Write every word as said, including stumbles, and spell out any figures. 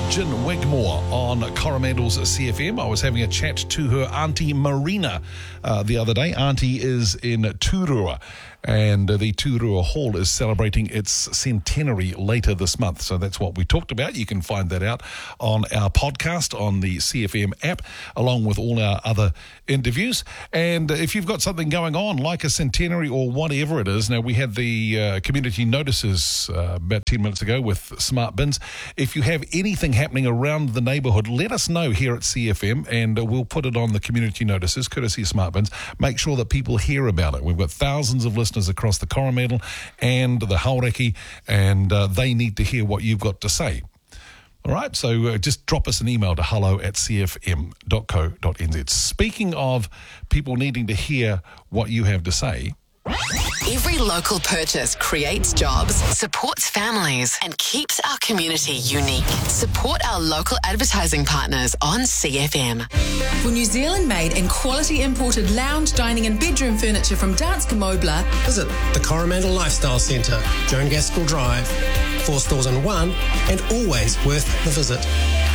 Jen Wigmore on Coromandel's C F M. I was having a chat to her auntie Marina uh, the other day. Auntie is in Turua, and uh, the Turua Hall is celebrating its centenary later this month. So that's what we talked about. You can find that out on our podcast on the C F M app, along with all our other interviews. And if you've got something going on, like a centenary or whatever it is, now we had the uh, community notices uh, about ten minutes ago with Smart Bins. If you have anything happening around the neighbourhood, let us know here at C F M, and uh, we'll put it on the community notices, courtesy of Smart Bins. Make sure that people hear about it. We've got thousands of listeners across the Coromandel and the Hauraki, and uh, they need to hear what you've got to say. All right, so uh, just drop us an email to hello at c f m dot co dot n z. Speaking of people needing to hear what you have to say, every local purchase creates jobs, supports families, and keeps our community unique. Support our local advertising partners on C F M. For New Zealand-made and quality imported lounge, dining and bedroom furniture from Danske Mobler, visit the Coromandel Lifestyle Centre, Joan Gaskell Drive. Four stores in one, and always worth the visit.